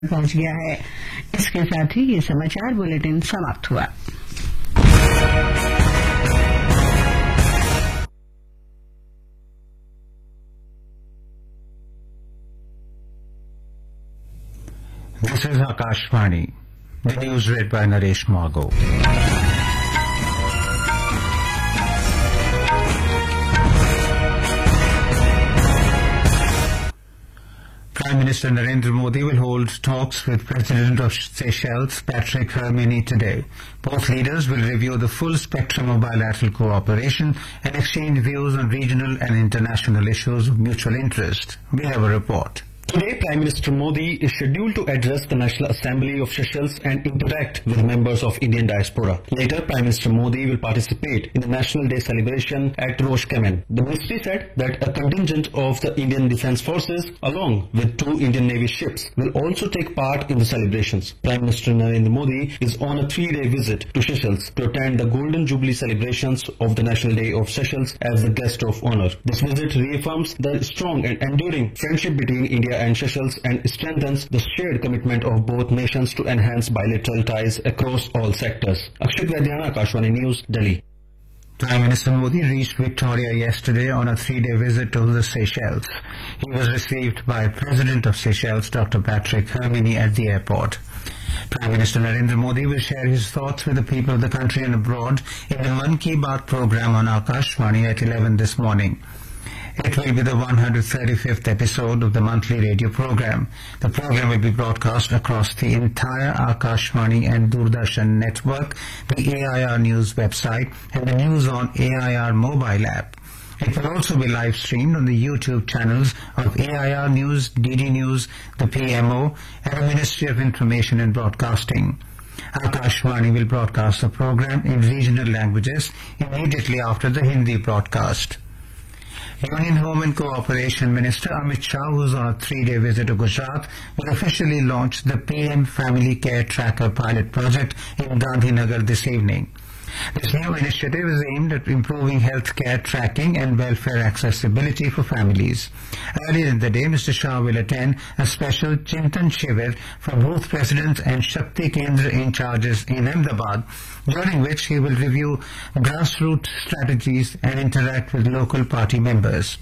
पहुंच गया है। इसके साथ ही ये समाचार बुलेटिन समाप्त हुआ। This is Akashvani. The news read by Naresh Margo. Prime Minister Narendra Modi will hold talks with President of Seychelles, Patrick Herminy, today. Both leaders will review the full spectrum of bilateral cooperation and exchange views on regional and international issues of mutual interest. We have a report. Today, Prime Minister Modi is scheduled to address the National Assembly of Seychelles and interact with members of Indian diaspora. Later, Prime Minister Modi will participate in the National Day celebration at Roche Kamen. The ministry said that a contingent of the Indian Defence Forces, along with 2 Indian Navy ships, will also take part in the celebrations. Prime Minister Narendra Modi is on a 3-day visit to Seychelles to attend the Golden Jubilee celebrations of the National Day of Seychelles as the guest of honor. This visit reaffirms the strong and enduring friendship between India and Seychelles and strengthens the shared commitment of both nations to enhance bilateral ties across all sectors. Akshit Vaidyanathan, Akashvani News, Delhi. Prime Minister Modi reached Victoria yesterday on a 3-day visit to the Seychelles. He was received by President of Seychelles, Dr. Patrick Herminy, at the airport. Prime Minister Narendra Modi will share his thoughts with the people of the country and abroad in the Mann Ki Baat program on Akashvani at 11 this morning. It will be the 135th episode of the monthly radio program. The program will be broadcast across the entire Akashvani and Doordarshan network, the AIR News website, and the News on AIR mobile app. It will also be live streamed on the YouTube channels of AIR News, DD News, the PMO, and the Ministry of Information and Broadcasting. Akashvani will broadcast the program in regional languages immediately after the Hindi broadcast. Union Home and Cooperation Minister Amit Shah, who is on a 3-day visit to Gujarat, will officially launch the PM Family Care Tracker pilot project in Gandhinagar this evening. This new initiative is aimed at improving healthcare tracking and welfare accessibility for families. Earlier in the day, Mr. Shah will attend a special Chintan Shivir for both presidents and Shakti Kendra in charges in Ahmedabad, during which he will review grassroots strategies and interact with local party members.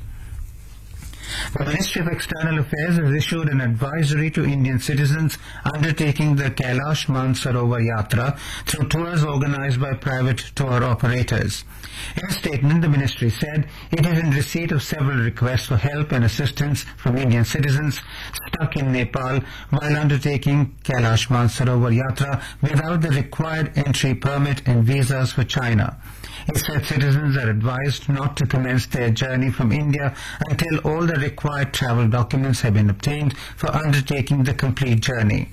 The Ministry of External Affairs has issued an advisory to Indian citizens undertaking the Kailash Mansarovar Yatra through tours organized by private tour operators. In a statement, the ministry said it is in receipt of several requests for help and assistance from Indian citizens stuck in Nepal while undertaking Kailash Mansarovar Yatra without the required entry permit and visas for China. He said citizens are advised not to commence their journey from India until all the required travel documents have been obtained for undertaking the complete journey.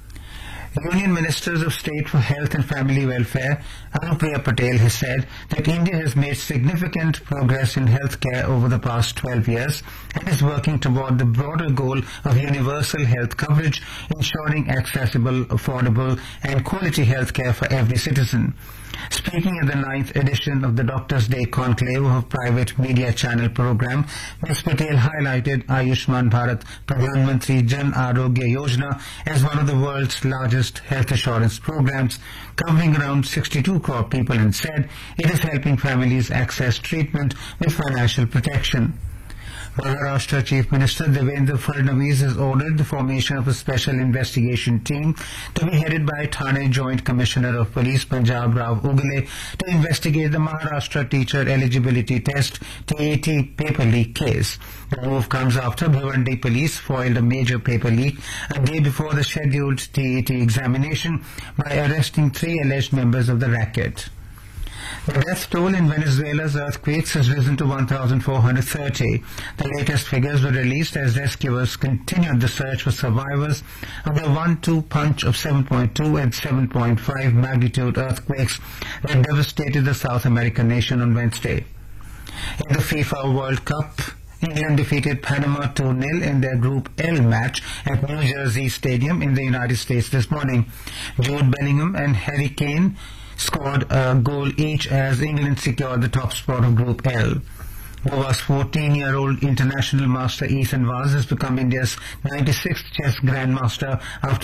Union Ministers of State for Health and Family Welfare, Anupriya Patel, has said that India has made significant progress in healthcare over the past 12 years and is working toward the broader goal of universal health coverage, ensuring accessible, affordable and quality healthcare for every citizen. Speaking at the 9th edition of the Doctors' Day Conclave of Private Media Channel program, Ms. Patel highlighted Ayushman Bharat Pradhan Mantri Jan Arogya Yojana as one of the world's largest health assurance programs, covering around 62 crore people, and said it is helping families access treatment with financial protection. Maharashtra Chief Minister Devendra Fadnavis has ordered the formation of a special investigation team to be headed by Thane Joint Commissioner of Police Punjab Rao Ugle to investigate the Maharashtra Teacher Eligibility Test TET paper leak case. The move comes after Bhiwandi Police foiled a major paper leak a day before the scheduled TET examination by arresting 3 alleged members of the racket. The death toll in Venezuela's earthquakes has risen to 1,430. The latest figures were released as rescuers continued the search for survivors of the 1-2 punch of 7.2 and 7.5 magnitude earthquakes that devastated the South American nation on Wednesday. In the FIFA World Cup, England defeated Panama 2-0 in their Group L match at New Jersey Stadium in the United States this morning. Jude Bellingham and Harry Kane scored a goal each as England secured the top spot of Group L. Goa's 14-year-old international master Ethan Vaz has become India's 96th chess grandmaster after